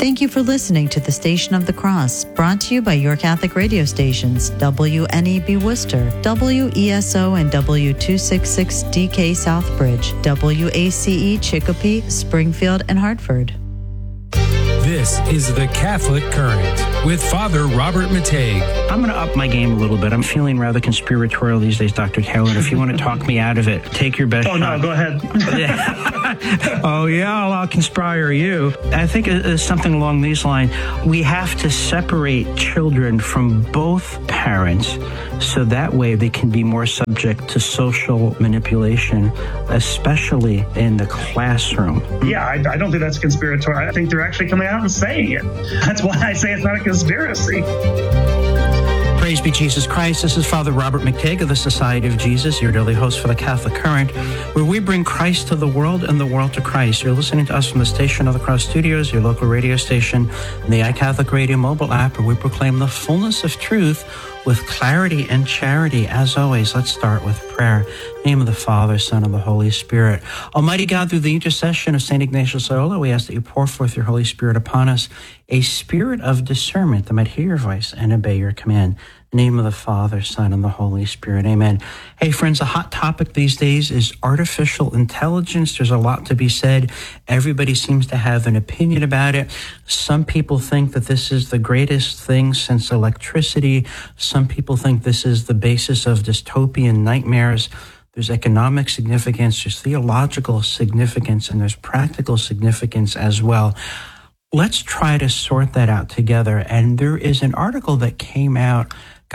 Thank you for listening to the Station of the Cross, brought to you by your Catholic radio stations, WNEB Worcester, WESO and W266DK Southbridge, WACE Chicopee, Springfield, and Hartford. This is the Catholic Current with Father Robert Matei. I'm going to up my game a little bit. I'm feeling rather conspiratorial these days, Dr. Taylor. If you want to talk me out of it, take your best shot. No, go ahead. Oh, yeah, I'll conspire you. I think it's something along these lines. We have to separate children from both parents so that way they can be more subject to social manipulation, especially in the classroom. Yeah, I don't think that's conspiratorial. I think they're actually coming out and saying it. That's why I say it's not a conspiracy. Praise be Jesus Christ. This is Father Robert McTague of the Society of Jesus, your daily host for the Catholic Current, where we bring Christ to the world and the world to Christ. You're listening to us from the Station of the Cross Studios, your local radio station, and the iCatholic Radio mobile app, where we proclaim the fullness of truth with clarity and charity. As always, let's start with prayer. In the name of the Father, Son, and the Holy Spirit. Almighty God, through the intercession of St. Ignatius Loyola, we ask that you pour forth your Holy Spirit upon us, a spirit of discernment that might hear your voice and obey your command. In the name of the Father, Son, and the Holy Spirit. Amen. Hey, friends, a hot topic these days is artificial intelligence. There's a lot to be said. Everybody seems to have an opinion about it. Some people think that this is the greatest thing since electricity. Some people think this is the basis of dystopian nightmares. There's economic significance, there's theological significance, and there's practical significance as well. Let's try to sort that out together. And there is an article that came out,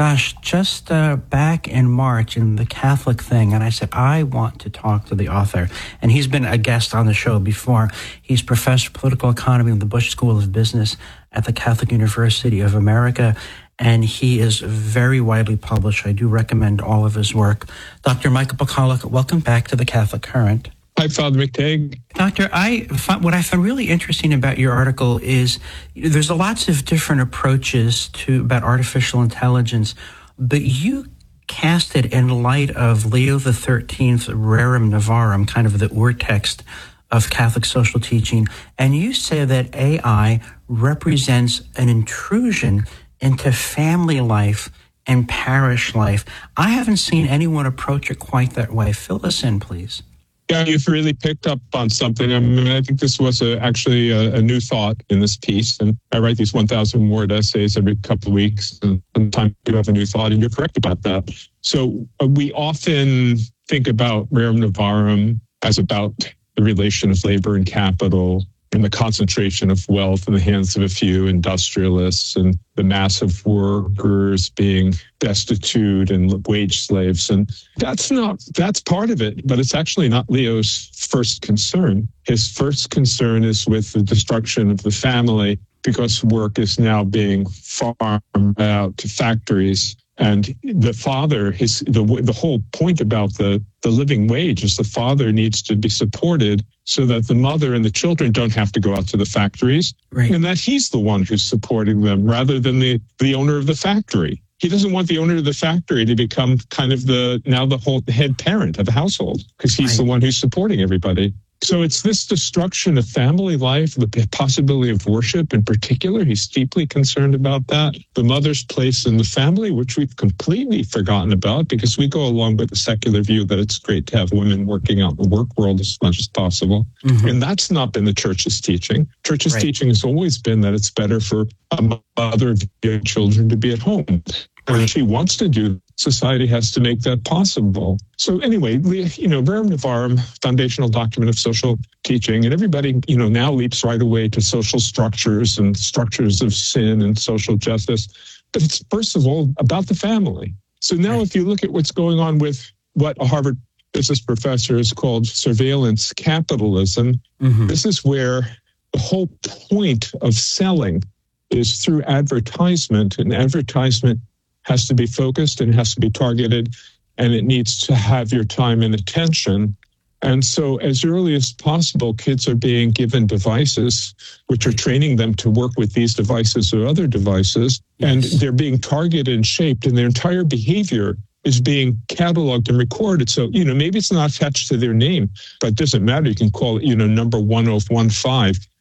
just back in March in the Catholic Thing. And I said, I want to talk to the author. And he's been a guest on the show before. He's professor of political economy in the Bush School of Business at the Catholic University of America. And he is very widely published. I do recommend all of his work. Dr. Michael Pacaluk, welcome back to the Catholic Current. Hi, Father McTague. Doctor, what I found really interesting about your article is there's lots of different approaches about artificial intelligence, but you cast it in light of Leo XIII's Rerum Novarum, kind of the urtext of Catholic social teaching, and you say that AI represents an intrusion into family life and parish life. I haven't seen anyone approach it quite that way. Fill us in, please. Yeah, you've really picked up on something. I mean, I think this was actually a new thought in this piece. And I write these 1,000-word essays every couple of weeks. And sometimes you have a new thought, and you're correct about that. So we often think about Rerum Novarum as about the relation of labor and capital and the concentration of wealth in the hands of a few industrialists and the mass of workers being destitute and wage slaves. And that's part of it, but it's actually not Leo's first concern. His first concern is with the destruction of the family because work is now being farmed out to factories. And the father, the whole point about the living wage is the father needs to be supported so that the mother and the children don't have to go out to the factories, right, and that he's the one who's supporting them rather than the owner of the factory. He doesn't want the owner of the factory to become kind of the whole head parent of the household because he's the one who's supporting everybody. So it's this destruction of family life, the possibility of worship in particular. He's deeply concerned about that. The mother's place in the family, which we've completely forgotten about because we go along with the secular view that it's great to have women working out in the work world as much as possible. Mm-hmm. And that's not been the church's teaching. Church's teaching has always been that it's better for a mother of young children to be at home. When she wants to do, society has to make that possible. So anyway, Rerum Novarum, foundational document of social teaching, and everybody, now leaps right away to social structures and structures of sin and social justice. But it's first of all about the family. So now if you look at what's going on with what a Harvard business professor has called surveillance capitalism, this is where the whole point of selling is through advertisement, and advertisement has to be focused and has to be targeted, and it needs to have your time and attention. And so as early as possible, kids are being given devices which are training them to work with these devices or other devices, and they're being targeted and shaped, and their entire behavior is being cataloged and recorded. So, maybe it's not attached to their name, but it doesn't matter. You can call it, number 1015.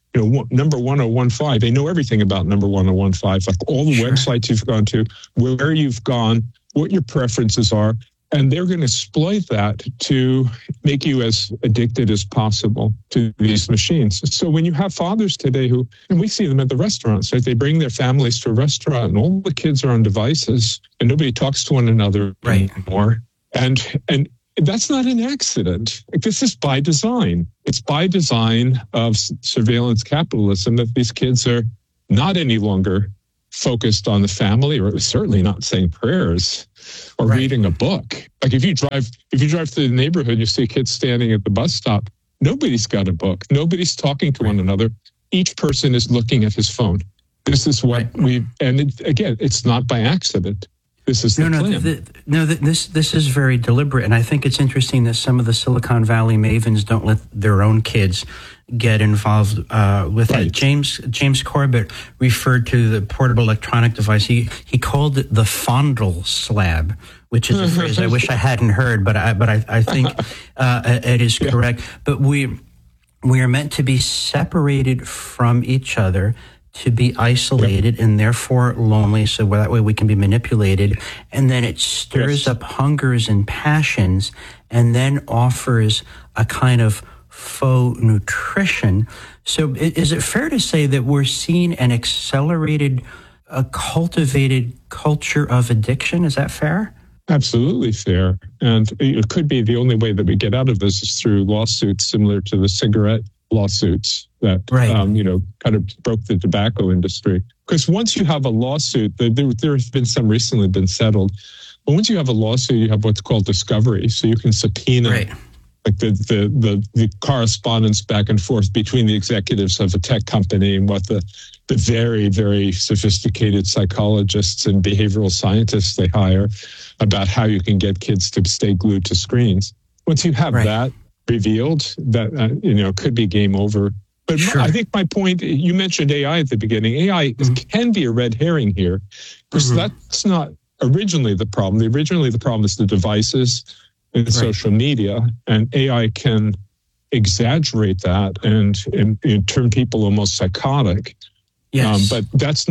number 1015. They know everything about number 1015, like all the websites you've gone to, where you've gone, what your preferences are. And they're going to exploit that to make you as addicted as possible to these machines. So when you have fathers today and we see them at the restaurants, right? They bring their families to a restaurant and all the kids are on devices and nobody talks to one another anymore. And that's not an accident. This is by design. It's by design of surveillance capitalism that these kids are not any longer focused on the family, or certainly not saying prayers or reading a book. Like if you drive through the neighborhood, you see kids standing at the bus stop. Nobody's got a book. Nobody's talking to one another. Each person is looking at his phone. This is what it's not by accident. This is the plan. This is very deliberate, and I think it's interesting that some of the Silicon Valley mavens don't let their own kids get involved with it. James Corbett referred to the portable electronic device. He called it the fondle slab, which is a phrase I wish I hadn't heard, but I think it is correct. But we are meant to be separated from each other, to be isolated and therefore lonely, so that way we can be manipulated. And then it stirs up hungers and passions and then offers a kind of faux nutrition. So is it fair to say that we're seeing an accelerated, cultivated culture of addiction? Is that fair? Absolutely fair. And it could be the only way that we get out of this is through lawsuits similar to the cigarette lawsuits that, kind of broke the tobacco industry. Because once you have a lawsuit, there have been some recently been settled, but once you have a lawsuit, you have what's called discovery. So you can subpoena like the correspondence back and forth between the executives of a tech company and what the very, very sophisticated psychologists and behavioral scientists they hire about how you can get kids to stay glued to screens. Once you have that revealed, that could be game over. But I think my point, you mentioned AI at the beginning. AI can be a red herring here, because that's not originally the problem. Originally the problem is the devices and social media, and AI can exaggerate that and turn people almost psychotic. Yes. But that's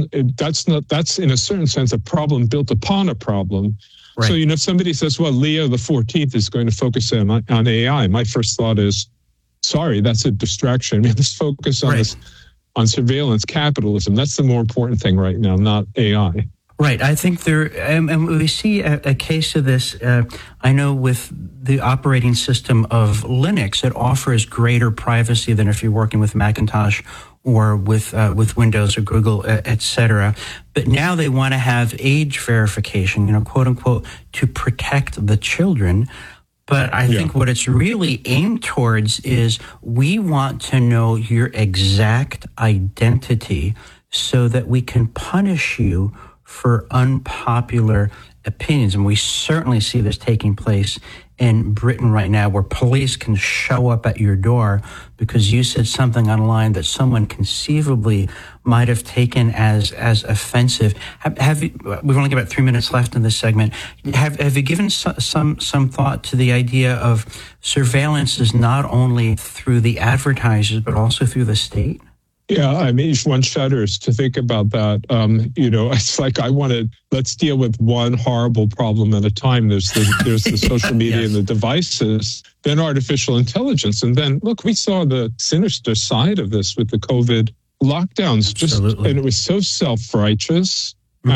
in a certain sense a problem built upon a problem. Right. So, if somebody says, well, Leo the 14th is going to focus on AI, my first thought is, sorry, that's a distraction. Let's focus on on surveillance capitalism. That's the more important thing right now, not AI. Right. I think and we see a case of this, I know with the operating system of Linux, it offers greater privacy than if you're working with Macintosh or with Windows or Google, et cetera. But now they want to have age verification, quote unquote, to protect the children. But I think what it's really aimed towards is we want to know your exact identity so that we can punish you for unpopular opinions. And we certainly see this taking place in Britain right now, where police can show up at your door because you said something online that someone conceivably might have taken as offensive. Have you, we've only got about 3 minutes left in this segment. Have you given some thought to the idea of surveillance is not only through the advertisers, but also through the state? Yeah, one shudders to think about that. It's like let's deal with one horrible problem at a time. There's the social media and the devices, then artificial intelligence. And then, look, we saw the sinister side of this with the COVID lockdowns. And it was so self-righteous.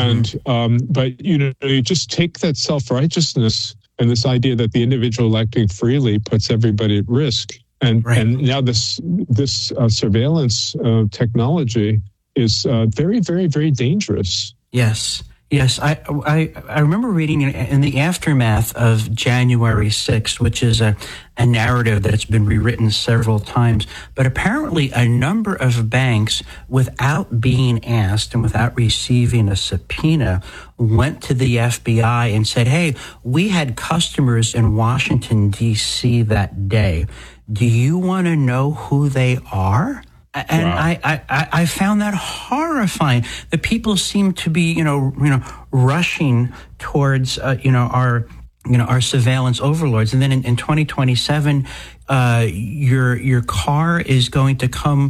But you just take that self-righteousness and this idea that the individual acting freely puts everybody at risk. And now this surveillance technology is very, very, very dangerous. Yes. I remember reading in the aftermath of January 6th, which is a narrative that's been rewritten several times. But apparently a number of banks, without being asked and without receiving a subpoena, went to the FBI and said, hey, we had customers in Washington, D.C. that day. Do you want to know who they are? And wow. I found that horrifying. The people seem to be, rushing towards, our surveillance overlords. And then in 2027, your car is going to come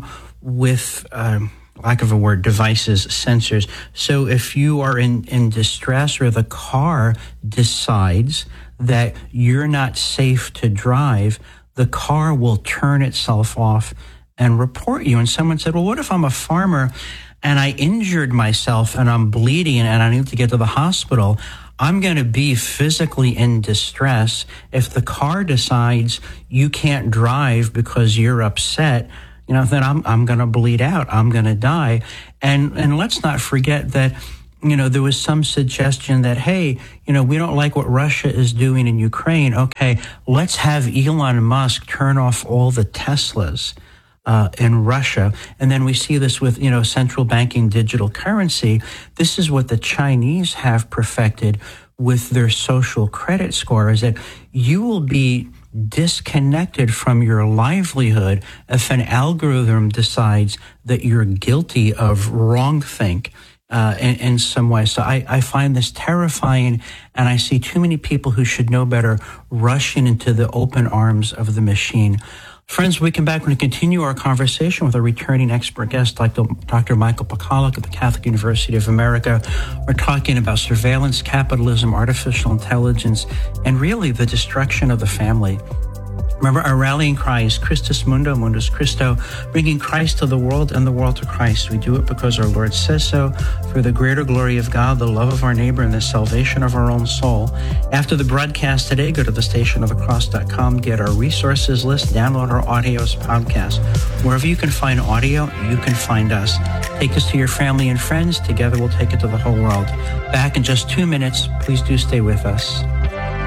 with lack of a word, devices, sensors. So if you are in distress or the car decides that you're not safe to drive, the car will turn itself off and report you. And someone said, well, what if I'm a farmer and I injured myself and I'm bleeding and I need to get to the hospital? I'm going to be physically in distress. If the car decides you can't drive because you're upset, then I'm going to bleed out. I'm going to die. And let's not forget that, there was some suggestion that, hey, we don't like what Russia is doing in Ukraine. Okay, let's have Elon Musk turn off all the Teslas in Russia. And then we see this with, central banking digital currency. This is what the Chinese have perfected with their social credit score, is that you will be disconnected from your livelihood if an algorithm decides that you're guilty of wrongthink in some way. So I find this terrifying, and I see too many people who should know better rushing into the open arms of the machine. Friends, we come back and continue our conversation with a returning expert guest, like Dr. Michael Pacalek of the Catholic University of America. We're talking about surveillance, capitalism, artificial intelligence, and really the destruction of the family. Remember, our rallying cry is Christus Mundo, Mundus Christo, bringing Christ to the world and the world to Christ. We do it because our Lord says so, for the greater glory of God, the love of our neighbor, and the salvation of our own soul. After the broadcast today, go to thestationofthecross.com, get our resources list, download our audios, podcasts. Wherever you can find audio, you can find us. Take us to your family and friends. Together we'll take it to the whole world. Back in just 2 minutes. Please do stay with us.